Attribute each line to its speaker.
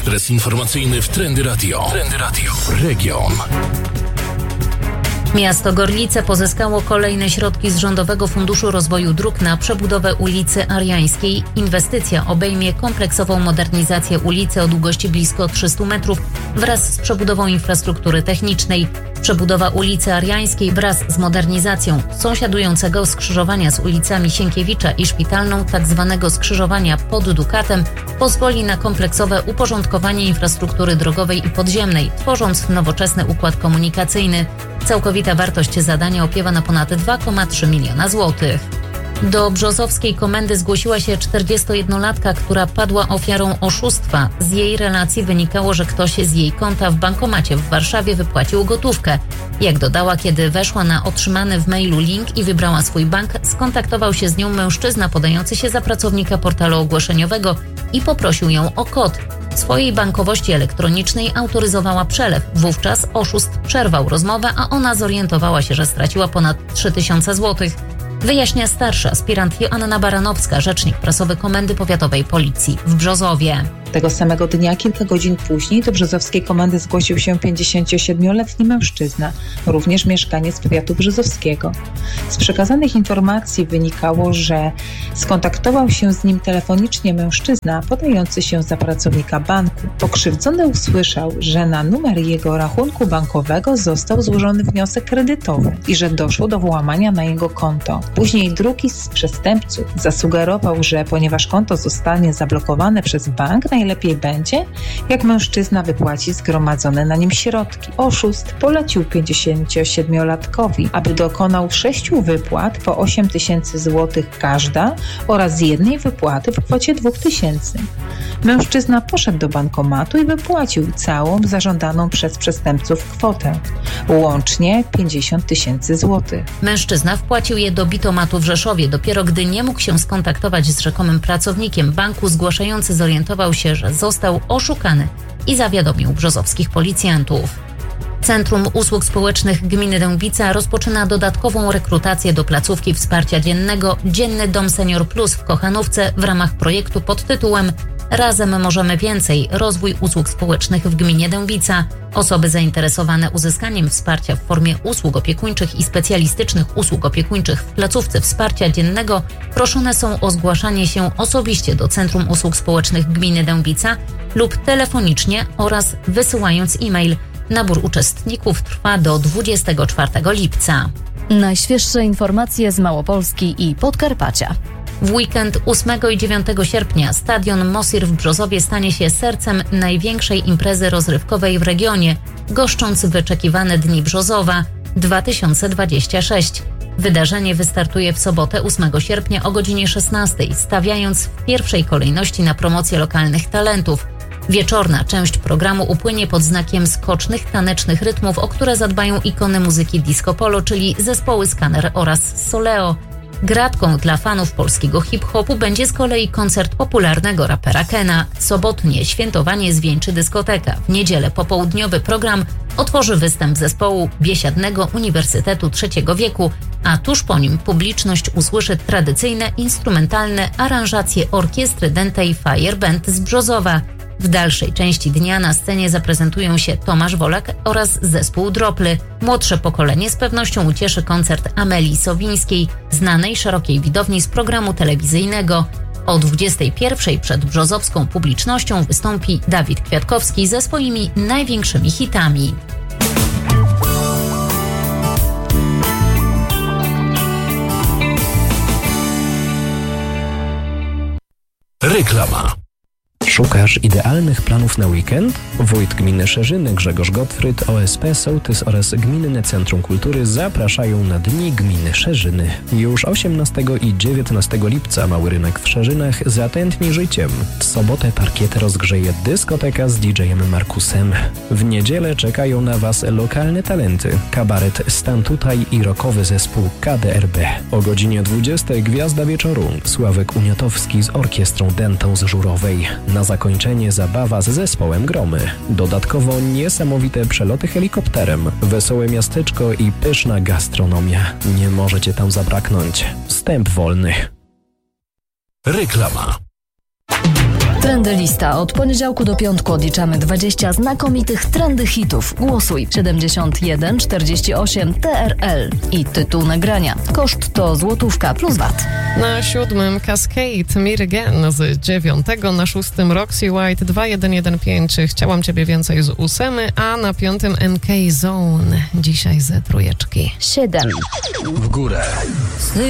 Speaker 1: Ekspres informacyjny w Trendy Radio. Trendy Radio. Region.
Speaker 2: Miasto Gorlice pozyskało kolejne środki z Rządowego Funduszu Rozwoju Dróg na przebudowę ulicy Ariańskiej. Inwestycja obejmie kompleksową modernizację ulicy o długości blisko 300 metrów wraz z przebudową infrastruktury technicznej. Przebudowa ulicy Ariańskiej wraz z modernizacją sąsiadującego skrzyżowania z ulicami Sienkiewicza i Szpitalną, tzw. skrzyżowania pod Dukatem, pozwoli na kompleksowe uporządkowanie infrastruktury drogowej i podziemnej, tworząc nowoczesny układ komunikacyjny. Całkowita wartość zadania opiewa na ponad 2,3 miliona złotych. Do brzozowskiej komendy zgłosiła się 41-latka, która padła ofiarą oszustwa. Z jej relacji wynikało, że ktoś z jej konta w bankomacie w Warszawie wypłacił gotówkę. Jak dodała, kiedy weszła na otrzymany w mailu link i wybrała swój bank, skontaktował się z nią mężczyzna podający się za pracownika portalu ogłoszeniowego i poprosił ją o kod. W swojej bankowości elektronicznej autoryzowała przelew. Wówczas oszust przerwał rozmowę, a ona zorientowała się, że straciła ponad 3000 złotych. Wyjaśnia starsza aspirant Joanna Baranowska, rzecznik prasowy Komendy Powiatowej Policji w Brzozowie.
Speaker 3: Tego samego dnia, kilka godzin później, do brzozowskiej komendy zgłosił się 57-letni mężczyzna, również mieszkaniec powiatu brzozowskiego. Z przekazanych informacji wynikało, że skontaktował się z nim telefonicznie mężczyzna podający się za pracownika banku. Pokrzywdzony usłyszał, że na numer jego rachunku bankowego został złożony wniosek kredytowy i że doszło do włamania na jego konto. Później drugi z przestępców zasugerował, że ponieważ konto zostanie zablokowane przez bank, najlepiej będzie, jak mężczyzna wypłaci zgromadzone na nim środki. Oszust polecił 57-latkowi, aby dokonał 6 wypłat po 8000 zł każda oraz jednej wypłaty w kwocie 2000. Mężczyzna poszedł do bankomatu i wypłacił całą zażądaną przez przestępców kwotę, łącznie 50 000 złotych.
Speaker 2: Mężczyzna wpłacił je do bitomatu w Rzeszowie. Dopiero gdy nie mógł się skontaktować z rzekomym pracownikiem banku, zgłaszający zorientował się, że został oszukany i zawiadomił brzozowskich policjantów. Centrum Usług Społecznych Gminy Dębica rozpoczyna dodatkową rekrutację do placówki wsparcia dziennego Dzienny Dom Senior Plus w Kochanówce w ramach projektu pod tytułem Razem możemy więcej – rozwój usług społecznych w gminie Dębica. Osoby zainteresowane uzyskaniem wsparcia w formie usług opiekuńczych i specjalistycznych usług opiekuńczych w placówce wsparcia dziennego proszone są o zgłaszanie się osobiście do Centrum Usług Społecznych Gminy Dębica lub telefonicznie oraz wysyłając e-mail. Nabór uczestników trwa do 24 lipca.
Speaker 4: Najświeższe informacje z Małopolski i Podkarpacia.
Speaker 2: W weekend 8 i 9 sierpnia stadion Mosir w Brzozowie stanie się sercem największej imprezy rozrywkowej w regionie, goszcząc wyczekiwane Dni Brzozowa 2026. Wydarzenie wystartuje w sobotę 8 sierpnia o godzinie 16, stawiając w pierwszej kolejności na promocję lokalnych talentów. Wieczorna część programu upłynie pod znakiem skocznych, tanecznych rytmów, o które zadbają ikony muzyki disco polo, czyli zespoły Scanner oraz Soleo. Gratką dla fanów polskiego hip-hopu będzie z kolei koncert popularnego rapera Kena. Sobotnie świętowanie zwieńczy dyskoteka. W niedzielę popołudniowy program otworzy występ zespołu Biesiadnego Uniwersytetu Trzeciego Wieku, a tuż po nim publiczność usłyszy tradycyjne, instrumentalne aranżacje orkiestry Dentej Fire Band z Brzozowa. W dalszej części dnia na scenie zaprezentują się Tomasz Wolak oraz zespół Droply. Młodsze pokolenie z pewnością ucieszy koncert Amelii Sowińskiej, znanej szerokiej widowni z programu telewizyjnego. O 21:00 przed brzozowską publicznością wystąpi Dawid Kwiatkowski ze swoimi największymi hitami.
Speaker 1: Reklama.
Speaker 5: Szukasz idealnych planów na weekend? Wójt Gminy Szerzyny Grzegorz Gottfried, OSP Sołtys oraz Gminne Centrum Kultury zapraszają na Dni Gminy Szerzyny. Już 18 i 19 lipca Mały Rynek w Szerzynach zatętni życiem. W sobotę parkiet rozgrzeje dyskoteka z DJ-em Markusem. W niedzielę czekają na Was lokalne talenty, kabaret Stan Tutaj i rockowy zespół KDRB. O godzinie 20 gwiazda wieczoru Sławek Uniatowski z orkiestrą Dentą z Żurowej. Na zakończenie zabawa z zespołem Gromy. Dodatkowo niesamowite przeloty helikopterem, wesołe miasteczko i pyszna gastronomia. Nie możecie tam zabraknąć. Wstęp wolny.
Speaker 1: Reklama.
Speaker 4: Trendy Lista. Od poniedziałku do piątku odliczamy 20 znakomitych trendy hitów. Głosuj 71 48 TRL i tytuł nagrania. Koszt to złotówka plus VAT.
Speaker 6: Na 7 Cascade Mir Again z 9, na 6 Roxy White 2115 Chciałam Ciebie więcej z 8, a na 5 MK Zone dzisiaj ze 3.
Speaker 4: 7.
Speaker 1: W górę.